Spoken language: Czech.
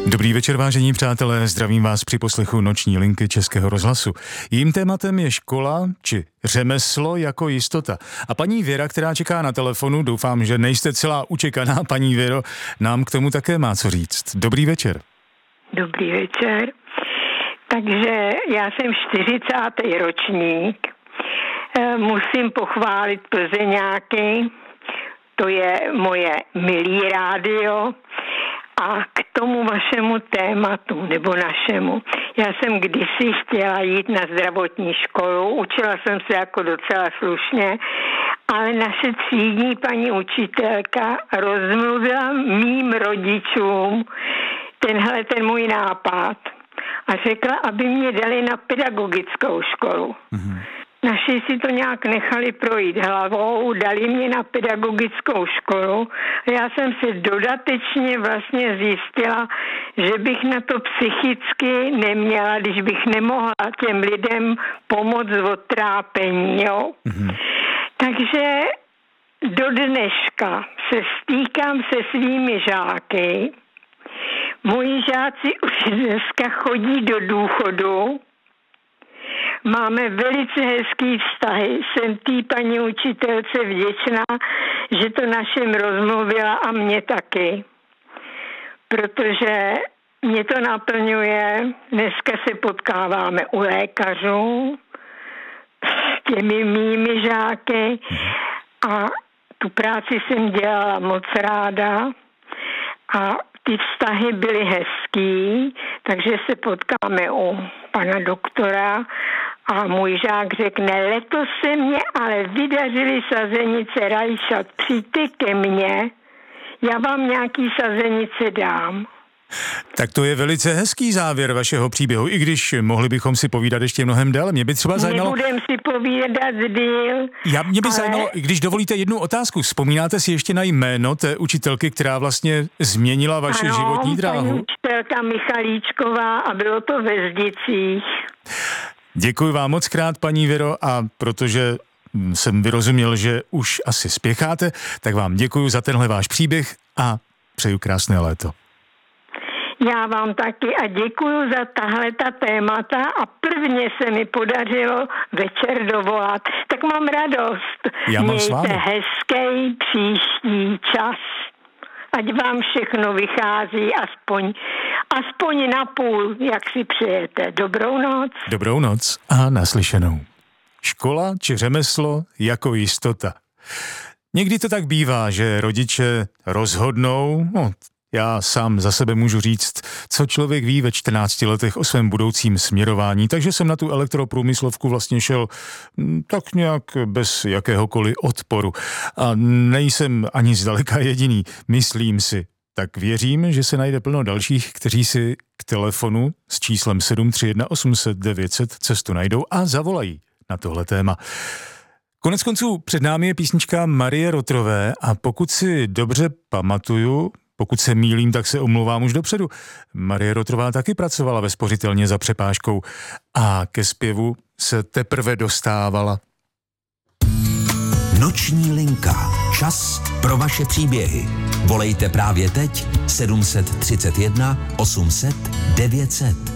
Dobrý večer, vážení přátelé, zdravím vás při poslechu Noční linky Českého rozhlasu. Jím tématem je škola či řemeslo jako jistota. A paní Věra, která čeká na telefonu, doufám, že nejste celá učekaná, paní Věro, nám k tomu také má co říct. Dobrý večer. Dobrý večer. Takže já jsem 40. ročník. Musím pochválit Plzeňáky, to je moje milý rádio. A k tomu vašemu tématu, nebo našemu. Já jsem kdysi chtěla jít na zdravotní školu, učila jsem se jako docela slušně, ale naše třídní paní učitelka rozmluvila mým rodičům ten můj nápad a řekla, aby mě dali na pedagogickou školu. Mm-hmm. Naši si to nějak nechali projít hlavou, dali mě na pedagogickou školu a já jsem si dodatečně vlastně zjistila, že bych na to psychicky neměla, když bych nemohla těm lidem pomoct od trápení, jo. Mm-hmm. Takže do dneška se stýkám se svými žáky. Moji žáci už dneska chodí do důchodu. Máme velice hezký vztahy. Jsem té paní učitelce vděčná, že to našem rozmluvila a mě taky. Protože mě to naplňuje. Dneska se potkáváme u lékařů s těmi mými žáky a tu práci jsem dělala moc ráda a ty vztahy byly hezký, takže se potkáme u pana doktora a můj žák řekne, letos se mě ale vydařily sazenice rajčat, přijďte ke mně, já vám nějaký sazenice dám. Tak to je velice hezký závěr vašeho příběhu, i když mohli bychom si povídat ještě mnohem déle. Mě by třeba zajímalo... Nebudem si povídat díl. Mě by zajímalo, když dovolíte jednu otázku, vzpomínáte si ještě na jméno té učitelky, která vlastně změnila vaši životní dráhu? Ano, paní učitelka Michalíčková a bylo to ve Zdicích. Děkuji vám moc krát, paní Věro, a protože jsem vyrozuměl, že už asi spěcháte, tak vám děkuji za tenhle váš příběh a přeju krásné léto. Já vám taky a děkuju za tahleta témata a prvně se mi podařilo večer dovolat. Tak mám radost. Já mám s vámi. Mějte hezký příští čas. Ať vám všechno vychází aspoň na půl, jak si přejete. Dobrou noc. Dobrou noc a naslyšenou. Škola či řemeslo jako jistota. Někdy to tak bývá, že rodiče rozhodnou, já sám za sebe můžu říct, co člověk ví ve 14 letech o svém budoucím směrování, takže jsem na tu elektroprůmyslovku vlastně šel tak nějak bez jakéhokoliv odporu. A nejsem ani zdaleka jediný, myslím si. Tak věřím, že se najde plno dalších, kteří si k telefonu s číslem 731 800 900 cestu najdou a zavolají na tohle téma. Koneckonců před námi je písnička Marie Rotrové a pokud si dobře pamatuju, pokud se mýlím, tak se omlouvám už dopředu. Marie Rotrová taky pracovala ve spořitelně za přepážkou a ke zpěvu se teprve dostávala. Noční linka. Čas pro vaše příběhy. Volejte právě teď 731 800 900.